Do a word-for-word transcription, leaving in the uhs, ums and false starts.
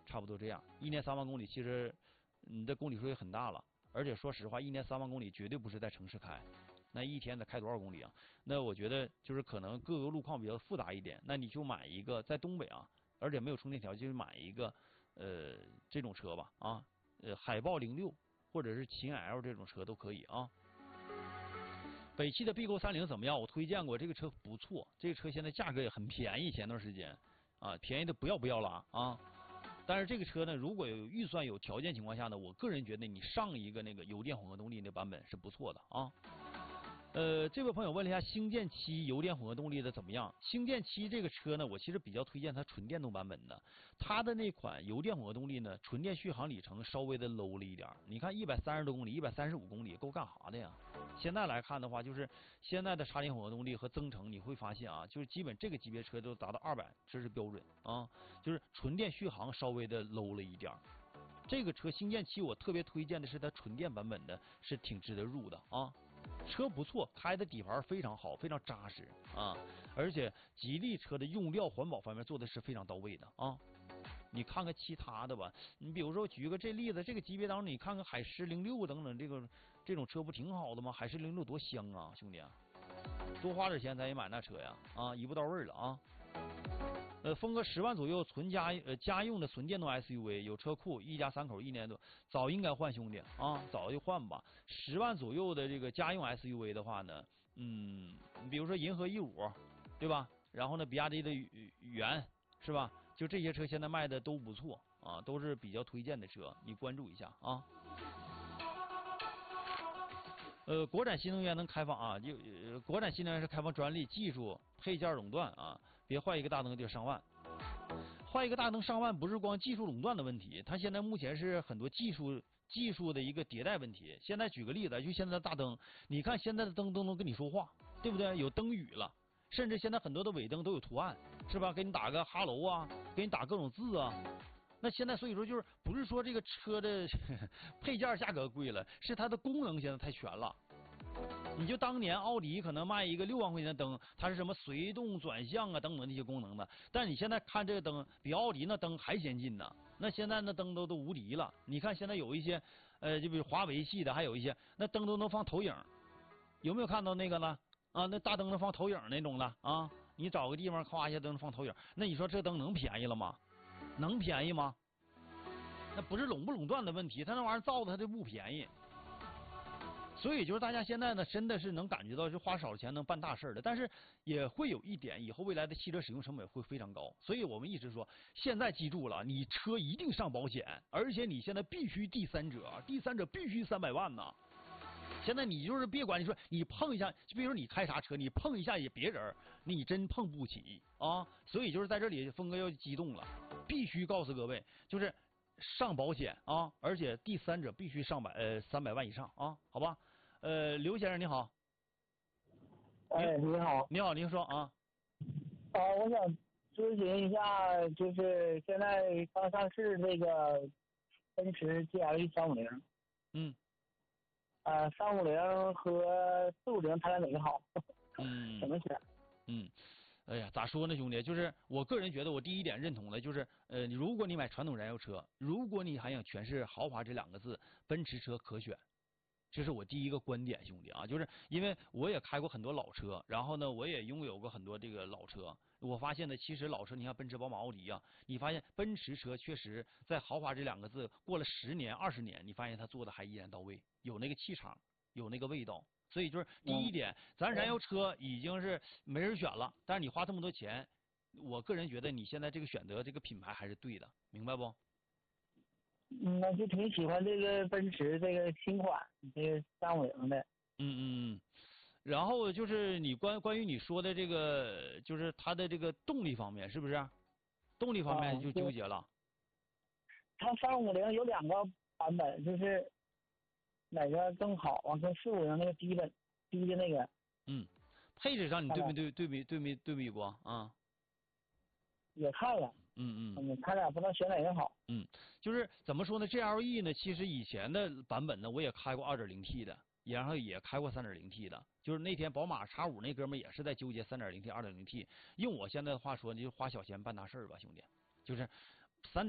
差不多这样。一年三万公里，其实你的公里数也很大了，而且说实话，一年三万公里绝对不是在城市开，那一天得开多少公里啊？那我觉得就是可能各个路况比较复杂一点，那你就买一个在东北啊，而且没有充电条件，就买一个呃这种车吧啊，呃海豹零六或者是秦 L 这种车都可以啊。北汽的 B 勾三零怎么样？我推荐过这个车不错，这个车现在价格也很便宜，前段时间啊便宜的不要不要了啊。但是这个车呢，如果有预算有条件情况下呢，我个人觉得你上一个那个油电混合动力的版本是不错的啊。呃，这位朋友问了一下星舰七油电混合动力的怎么样？星舰七这个车呢，我其实比较推荐它纯电动版本的。它的那款油电混合动力呢，纯电续航里程稍微的 low 了一点。你看一百三十多公里，一百三十五公里够干啥的呀？现在来看的话，就是现在的插电混合动力和增程，你会发现啊，就是基本这个级别车都达到二百，这是标准啊。就是纯电续航稍微的 low 了一点。这个车星舰七我特别推荐的是它纯电版本的，是挺值得入的啊。车不错，开的底盘非常好，非常扎实啊！而且吉利车的用料环保方面做的是非常到位的啊！你看看其他的吧，你比如说举个这例子，这个级别当中，你看看海狮零六等等，这个这种车不挺好的吗？海狮零六多香啊，兄弟啊！多花点钱咱也买那车呀啊，一步到位了啊！呃，峰哥十万左右纯家呃家用的纯电动 S U V， 有车库，一家三口一年多，早应该换兄弟啊，早就换吧。十万左右的这个家用 S U V 的话呢，嗯，比如说银河 E 五，对吧？然后呢，比亚迪的元是吧？就这些车现在卖的都不错啊，都是比较推荐的车，你关注一下啊。呃，国产新能源能开放啊，就、呃、国产新能源是开放专利、技术、配件垄断啊，别换一个大灯就上万，换一个大灯上万不是光技术垄断的问题，它现在目前是很多技术技术的一个迭代问题。现在举个例子，就现在的大灯，你看现在的灯都能跟你说话，对不对？有灯语了，甚至现在很多的尾灯都有图案，是吧？给你打个哈喽啊，给你打各种字啊。那现在所以说就是不是说这个车的配件价格贵了，是它的功能现在太全了。你就当年奥迪可能卖一个六万块钱的灯，它是什么随动转向啊等等这些功能的，但是你现在看这个灯比奥迪那灯还先进呢。那现在那灯都都无敌了。你看现在有一些呃，就比如华为系的，还有一些那灯都能放投影，有没有看到那个呢？啊，那大灯能放投影那种的啊，你找个地方夸一下都能放投影，那你说这灯能便宜了吗？能便宜吗？那不是垄不垄断的问题，它那玩意儿造的它就不便宜。所以就是大家现在呢，真的是能感觉到，是花少钱能办大事的，但是也会有一点，以后未来的汽车使用成本会非常高。所以我们一直说，现在记住了，你车一定上保险，而且你现在必须第三者，第三者必须三百万呢。现在你就是别管，你说你碰一下，就比如说你开啥车，你碰一下也别人，你真碰不起啊。所以就是在这里，峰哥要激动了，必须告诉各位，就是上保险啊，而且第三者必须上百呃三百万以上啊，好吧？呃，刘先生你好。 哎，你好。 你好，您说啊。 啊，我想咨询一下，就是现在刚上市那个奔驰 G L E 三五零。 嗯。 啊，三五零和四五零，它俩哪个好？ 嗯。 怎么选？ 嗯。哎呀，咋说呢，兄弟？就是我个人觉得，我第一点认同的就是，呃，如果你买传统燃油车，如果你还想诠释豪华这两个字，奔驰车可选。这是我第一个观点，兄弟啊，就是因为我也开过很多老车，然后呢，我也拥有过很多这个老车。我发现呢，其实老车，你看奔驰、宝马、奥迪啊，你发现奔驰车确实在豪华这两个字过了十年、二十年，你发现它做的还依然到位，有那个气场，有那个味道。所以就是第一点，咱燃油车已经是没人选了，但是你花这么多钱，我个人觉得你现在这个选择这个品牌还是对的，明白不？ 嗯，那就挺喜欢这个奔驰这个新款，这个三五零的。 嗯嗯嗯。然后就是你关关于你说的这个，就是它的这个动力方面，是不是？动力方面就纠结了。 它三五零有两个版本，就是哪个更好啊？跟四五零那个低本低的那个。 嗯，配置上你对没对对比对没对比过啊？ 也看了。 嗯嗯。 嗯，他俩不知道选哪个好。 嗯，就是怎么说呢 ？G L E 呢，其实以前的版本呢，我也开过 二点零 T 的，然后也开过 三点零 T 的。就是那天宝马 X 五那哥们也是在纠结 三点零 T、二点零 T。用我现在的话说，你就花小钱办大事吧，兄弟。就是三点